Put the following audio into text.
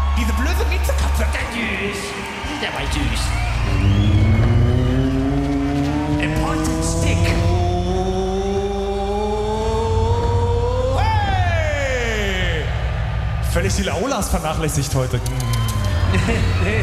Diese blöde Miezekatze, der war süß. Important Stick. Hey! Völlig die Laulas vernachlässigt heute.